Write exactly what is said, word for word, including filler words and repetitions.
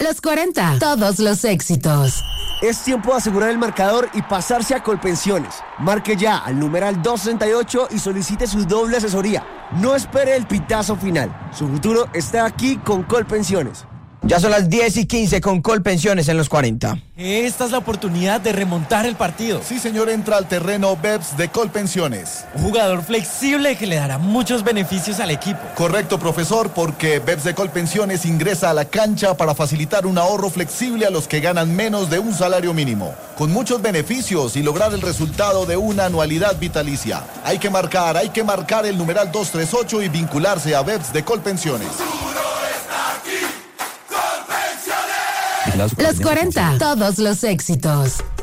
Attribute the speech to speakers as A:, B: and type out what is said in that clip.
A: Los cuarenta, todos los éxitos.
B: Es tiempo de asegurar el marcador y pasarse a Colpensiones. Marque ya al numeral doscientos sesenta y ocho y solicite su doble asesoría. No espere el pitazo final. Su futuro está aquí con Colpensiones.
C: Ya son las diez y quince con Colpensiones en los cuarenta.
D: Esta es la oportunidad de remontar el partido.
E: Sí, señor, entra al terreno B E P S de Colpensiones.
D: Un jugador flexible que le dará muchos beneficios al equipo.
E: Correcto, profesor, porque B E P S de Colpensiones ingresa a la cancha para facilitar un ahorro flexible a los que ganan menos de un salario mínimo, con muchos beneficios y lograr el resultado de una anualidad vitalicia. Hay que marcar, hay que marcar el numeral doscientos treinta y ocho y vincularse a B E P S de Colpensiones.
A: Los cuarenta, todos los éxitos.